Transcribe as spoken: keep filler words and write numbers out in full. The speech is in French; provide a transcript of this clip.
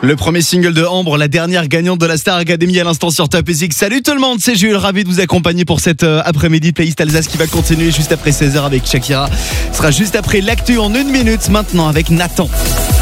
Le premier single de Ambre, la dernière gagnante de la Star Academy à l'instant sur Top Music. Salut tout le monde, c'est Jules, ravi de vous accompagner pour cette euh, après-midi playlist Alsace qui va continuer juste après seize heures avec Shakira. Ce sera juste après l'actu en une minute maintenant avec Nathan.